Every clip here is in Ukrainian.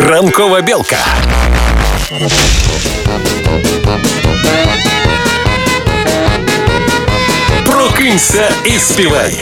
Ранкова білка. Прокинься і співай.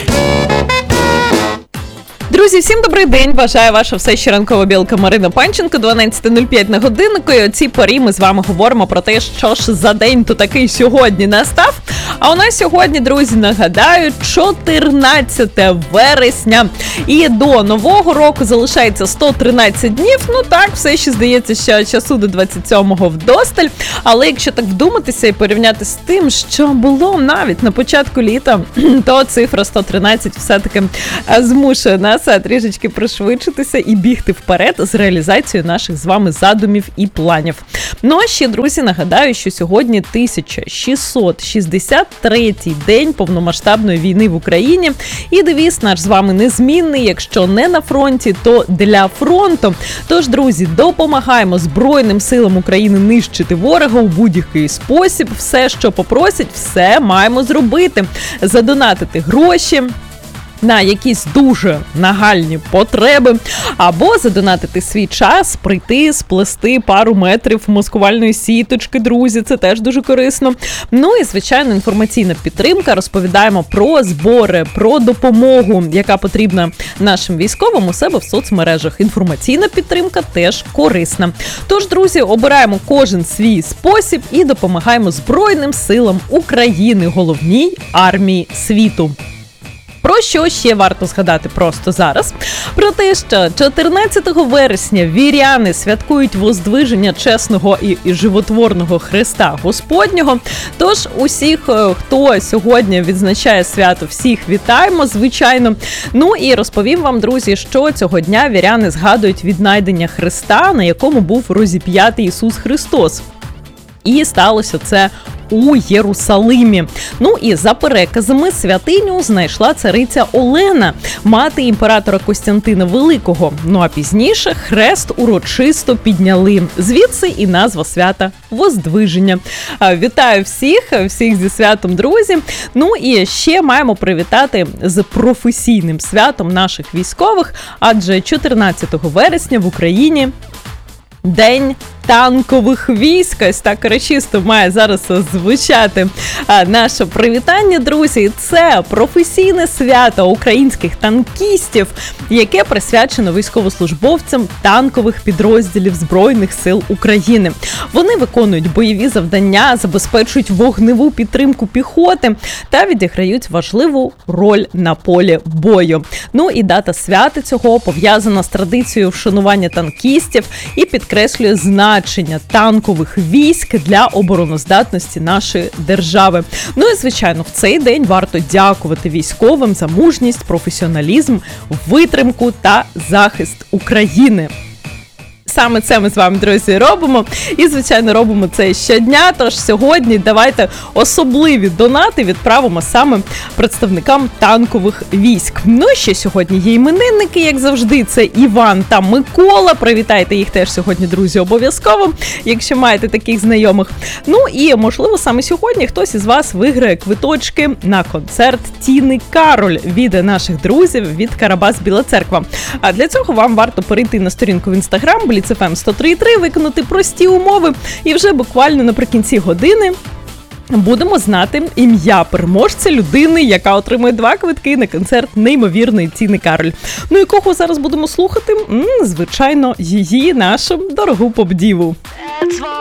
Друзі, всім добрий день! Бажаю ваша все ще ранкова білка Марина Панченко, 12:05 на годиннику. І о цій порі ми з вами говоримо про те, що ж за день то такий сьогодні настав. А у нас сьогодні, друзі, нагадаю, 14 вересня. І до Нового року залишається 113 днів. Ну так, все ще здається, що часу до 27-го вдосталь. Але якщо так вдуматися і порівняти з тим, що було навіть на початку літа, то цифра 113 все-таки змушує нас трішечки пришвидшитися і бігти вперед з реалізацією наших з вами задумів і планів. Ну а ще, друзі, нагадаю, що сьогодні 1663-й день повномасштабної війни в Україні. І девіз наш з вами незмінний, якщо не на фронті, то для фронту. Тож, друзі, допомагаємо Збройним силам України нищити ворога у будь-який спосіб. Все, що попросять, все маємо зробити. Задонатити гроші на якісь дуже нагальні потреби, або задонатити свій час, прийти, сплести пару метрів маскувальної сіточки, друзі, це теж дуже корисно. Ну і, звичайно, інформаційна підтримка, розповідаємо про збори, про допомогу, яка потрібна нашим військовим у себе в соцмережах. Інформаційна підтримка теж корисна. Тож, друзі, обираємо кожен свій спосіб і допомагаємо Збройним силам України, головній армії світу. Про що ще варто згадати просто зараз? Про те, що 14 вересня віряни святкують воздвиження чесного і животворного Христа Господнього. Тож усіх, хто сьогодні відзначає свято, всіх вітаємо, звичайно. Ну і розповім вам, друзі, що цього дня віряни згадують віднайдення Христа, на якому був розіп'ятий Ісус Христос. І сталося це у Єрусалимі. Ну і за переказами святиню знайшла цариця Олена, мати імператора Костянтина Великого. Ну а пізніше хрест урочисто підняли. Звідси і назва свята Воздвиження. Вітаю всіх зі святом, друзі. Ну і ще маємо привітати з професійним святом наших військових, адже 14 вересня в Україні День танкових військ. Ось так урочисто має зараз звучати наше привітання, друзі. Це професійне свято українських танкістів, яке присвячено військовослужбовцям танкових підрозділів Збройних сил України. Вони виконують бойові завдання, забезпечують вогневу підтримку піхоти та відіграють важливу роль на полі бою. Ну і дата свята цього пов'язана з традицією вшанування танкістів і підкреслює значення танкових військ для обороноздатності нашої держави. Ну і, звичайно, в цей день варто дякувати військовим за мужність, професіоналізм, витримку та захист України. Саме це ми з вами, друзі, робимо. І, звичайно, робимо це щодня. Тож сьогодні давайте особливі донати відправимо саме представникам танкових військ. Ну і ще сьогодні є іменинники, як завжди, це Іван та Микола. Привітайте їх теж сьогодні, друзі, обов'язково, якщо маєте таких знайомих. Ну і, можливо, саме сьогодні хтось із вас виграє квиточки на концерт Тіни Кароль від наших друзів від Карабас Біла Церква. А для цього вам варто перейти на сторінку в Інстаграм, Blitz FM 103.3, виконати прості умови, і вже буквально наприкінці години будемо знати ім'я переможця, людини, яка отримує 2 квитки на концерт неймовірної Тіни Кароль. Ну і кого зараз будемо слухати? Звичайно, її, нашу дорогу поп-діву.